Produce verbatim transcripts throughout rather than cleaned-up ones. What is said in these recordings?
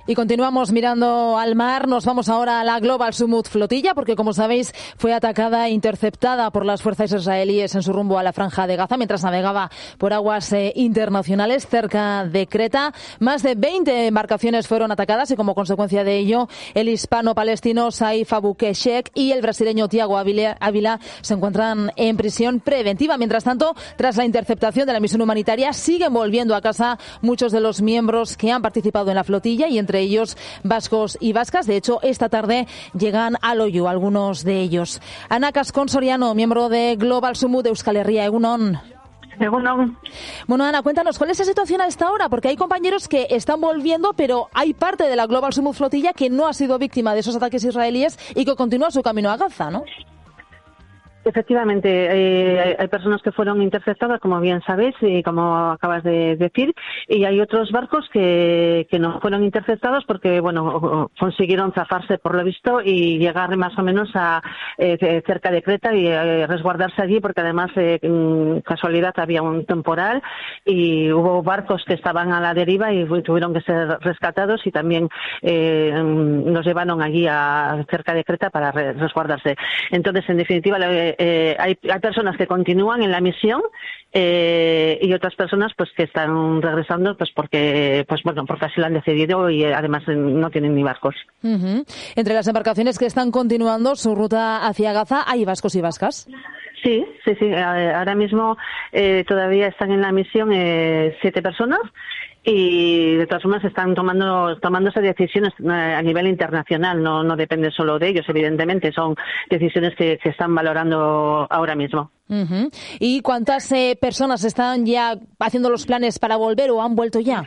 Y continuamos mirando al mar. Nos vamos ahora a la Global Summit Flotilla, porque como sabéis fue atacada e interceptada por las fuerzas israelíes en su rumbo a la Franja de Gaza mientras navegaba por aguas eh, internacionales cerca de Creta. Más de veinte embarcaciones fueron atacadas y como consecuencia de ello el hispano-palestino Saif Abu Keshek y el brasileño Tiago Ávila, Ávila se encuentran en prisión preventiva. Mientras tanto, tras la interceptación de la misión humanitaria, siguen volviendo a casa muchos de los miembros que han participado en la flotilla y entre ellos vascos y vascas. De hecho, esta tarde llegan a Loiu algunos de ellos. Ana Cascón Soriano, miembro de Global Summit de Euskal Herria. Egunon. Egunon. Bueno, Ana, cuéntanos, ¿cuál es la situación a esta hora? Porque hay compañeros que están volviendo, pero hay parte de la Global Summit Flotilla que no ha sido víctima de esos ataques israelíes y que continúa su camino a Gaza, ¿no? Efectivamente, eh, hay personas que fueron interceptadas, como bien sabéis, y como acabas de decir, y hay otros barcos que, que no fueron interceptados porque, bueno, consiguieron zafarse por lo visto y llegar más o menos a eh, cerca de Creta y eh, resguardarse allí, porque además, eh, casualidad, había un temporal y hubo barcos que estaban a la deriva y tuvieron que ser rescatados y también eh, nos llevaron allí a cerca de Creta para resguardarse. Entonces, en definitiva, la, Eh, hay, hay personas que continúan en la misión eh, y otras personas pues que están regresando pues porque pues bueno porque así lo han decidido y eh, además no tienen ni barcos. Uh-huh. Entre las embarcaciones que están continuando su ruta hacia Gaza, ¿hay vascos y vascas? Sí, sí, sí. Ahora mismo eh, todavía están en la misión eh, siete personas. Y de todas formas están tomando tomándose decisiones a nivel internacional, no no depende solo de ellos, evidentemente, son decisiones que, que están valorando ahora mismo. Uh-huh. ¿Y cuántas eh, personas están ya haciendo los planes para volver o han vuelto ya?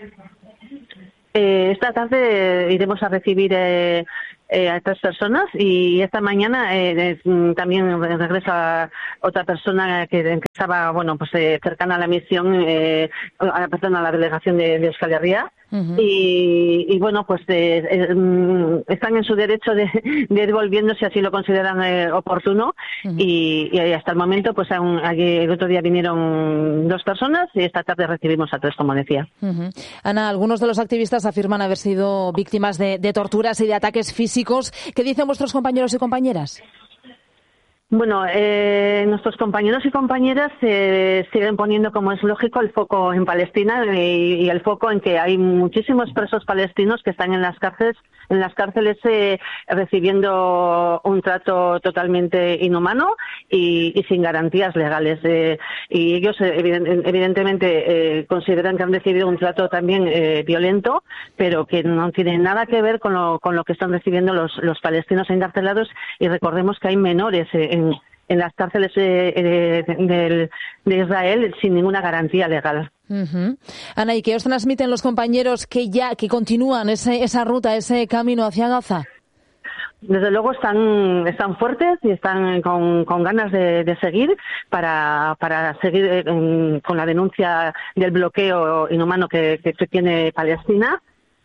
Eh, esta tarde iremos a recibir eh, eh, a tres personas y esta mañana eh, eh, también regresa otra persona que, que estaba bueno pues eh, cercana a la misión, eh, a, perdón, a la delegación de, de Euskal Herria. Uh-huh. y, y bueno pues eh, eh, están en su derecho de, de ir volviendo si así lo consideran eh, oportuno. Uh-huh. y, y hasta el momento pues aún, el otro día vinieron dos personas y esta tarde recibimos a tres, como decía. Uh-huh. Ana, algunos de los activistas afirman haber sido víctimas de, de torturas y de ataques físicos. ¿Qué dicen vuestros compañeros y compañeras? Bueno, eh, nuestros compañeros y compañeras eh, siguen poniendo, como es lógico, el foco en Palestina y, y el foco en que hay muchísimos presos palestinos que están en las cárceles, en las cárceles eh, recibiendo un trato totalmente inhumano y, y sin garantías legales. Eh, y ellos, eh, evidentemente, eh, consideran que han recibido un trato también eh, violento, pero que no tiene nada que ver con lo, con lo que están recibiendo los, los palestinos encarcelados. Y recordemos que hay menores eh, en, en las cárceles eh, de, de, de Israel sin ninguna garantía legal. Uh-huh. Ana, ¿y qué os transmiten los compañeros que ya que continúan ese, esa ruta, ese camino hacia Gaza? Desde luego están están fuertes y están con, con ganas de, de seguir para para seguir eh, con la denuncia del bloqueo inhumano que, que, que tiene Palestina.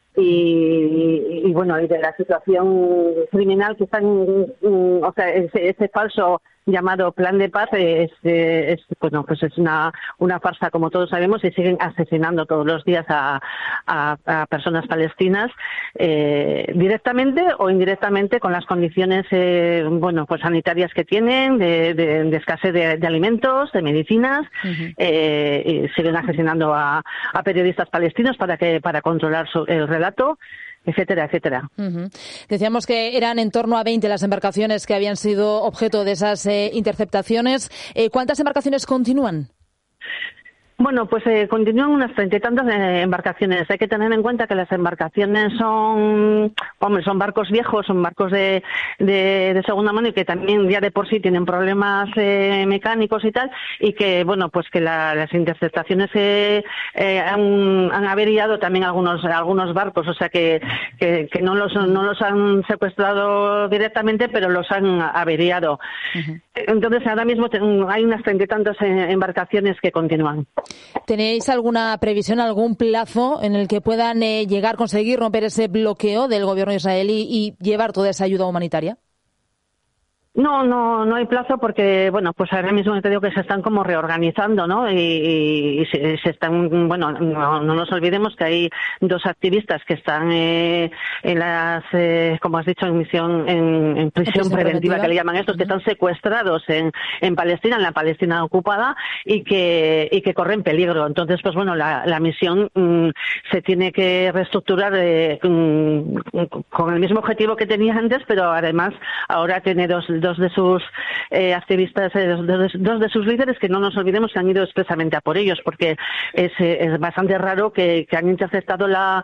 Y, y bueno, y de la situación criminal que están, o sea, ese, ese falso llamado plan de paz es, es bueno, pues es una una farsa, como todos sabemos, y siguen asesinando todos los días a, a, a personas palestinas eh, directamente o indirectamente con las condiciones eh, bueno pues sanitarias que tienen de, de, de escasez de, de alimentos, de medicinas. Uh-huh. eh, y siguen asesinando a, a periodistas palestinos para que para controlar su, el relato, etcétera, etcétera. Uh-huh. Decíamos que eran en torno a veinte las embarcaciones que habían sido objeto de esas eh, interceptaciones. Eh, ¿Cuántas embarcaciones continúan? Bueno, pues eh, continúan unas treinta y tantas eh, embarcaciones. Hay que tener en cuenta que las embarcaciones son, hombre, son barcos viejos, son barcos de, de, de segunda mano y que también ya de por sí tienen problemas eh, mecánicos y tal, y que, bueno, pues que la, las interceptaciones eh, eh, han, han averiado también algunos algunos barcos, o sea que, que, que no los no los han secuestrado directamente, pero los han averiado. Uh-huh. Entonces ahora mismo hay unas treinta y tantas embarcaciones que continúan. ¿Tenéis alguna previsión, algún plazo en el que puedan eh, llegar, conseguir romper ese bloqueo del gobierno israelí y llevar toda esa ayuda humanitaria? No, no, no hay plazo porque, bueno, pues ahora mismo te digo que se están como reorganizando, ¿no? Y, y se, se están, bueno, no, no nos olvidemos que hay dos activistas que están eh, en las, eh, como has dicho, en misión, en, en prisión preventiva, preventiva, que le llaman estos, uh-huh. que están secuestrados en, en Palestina, en la Palestina ocupada, y que, y que corren peligro. Entonces, pues bueno, la, la misión mmm, se tiene que reestructurar eh, mmm, con el mismo objetivo que tenía antes, pero además ahora tiene dos dos de sus eh, activistas, eh, dos, de, dos de sus líderes, que no nos olvidemos que han ido expresamente a por ellos, porque es, es bastante raro que, que han interceptado la,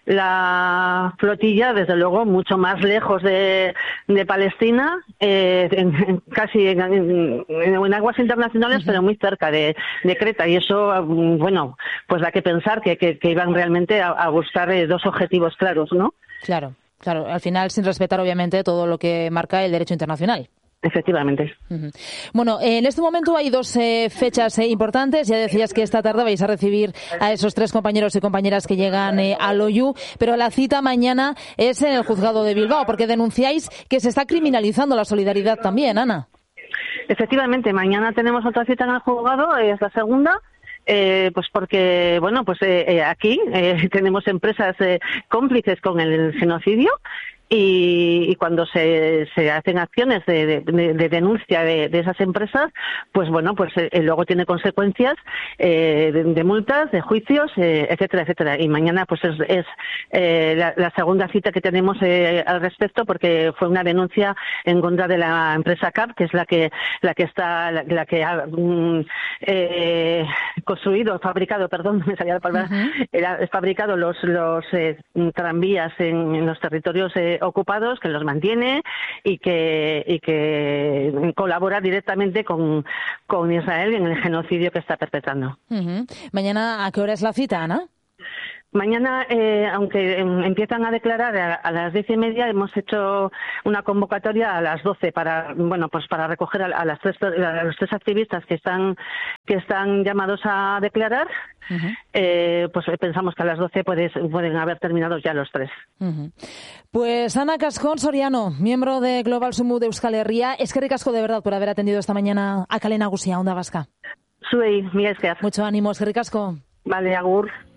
la flotilla, desde luego, mucho más lejos de, de Palestina, eh, en, en, casi en, en, en aguas internacionales, uh-huh. pero muy cerca de, de Creta, y eso, bueno, pues da que pensar que, que, que iban realmente a, a buscar eh, dos objetivos claros, ¿no? Claro. Claro, al final sin respetar obviamente todo lo que marca el derecho internacional. Efectivamente. Uh-huh. Bueno, en este momento hay dos eh, fechas eh, importantes. Ya decías que esta tarde vais a recibir a esos tres compañeros y compañeras que llegan eh, al O Y U, pero la cita mañana es en el juzgado de Bilbao, porque denunciáis que se está criminalizando la solidaridad también, Ana. Efectivamente, mañana tenemos otra cita en el juzgado, es la segunda. Eh, pues porque, bueno, pues eh, eh, aquí eh, tenemos empresas eh, cómplices con el genocidio y, y cuando se, se hacen acciones de, de, de denuncia de, de esas empresas, pues bueno, pues eh, luego tiene consecuencias eh, de, de multas, de juicios, eh, etcétera, etcétera. Y mañana pues es, es eh, la, la segunda cita que tenemos eh, al respecto, porque fue una denuncia en contra de la empresa C A P, que es la que la que está la, la que ha mm, eh, construido, fabricado, perdón, me salía la palabra, uh-huh. era fabricado los los eh, tranvías en, en los territorios eh, ocupados, que los mantiene y que y que colabora directamente con, con Israel en el genocidio que está perpetrando. Uh-huh. Mañana, ¿a qué hora es la cita, Ana? Mañana, eh, aunque eh, empiezan a declarar a, a las diez y media, hemos hecho una convocatoria a las doce para, bueno, pues para recoger a, a las tres, a los tres activistas que están que están llamados a declarar. Uh-huh. Eh, pues pensamos que a las doce puedes, pueden haber terminado ya los tres. Uh-huh. Pues Ana Cascón Soriano, miembro de Global Sumut de Euskal Herria, eskerrik asko de verdad por haber atendido esta mañana a Kale Nagusia, Onda Vasca. Zuei, mila esker. Mucho ánimo, eskerrik asko. Vale, agur.